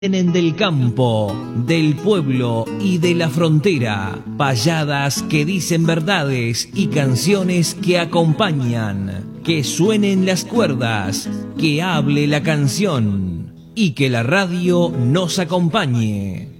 Vienen del campo, del pueblo y de la frontera, payadas que dicen verdades y canciones que acompañan. Que suenen las cuerdas, que hable la canción y que la radio nos acompañe.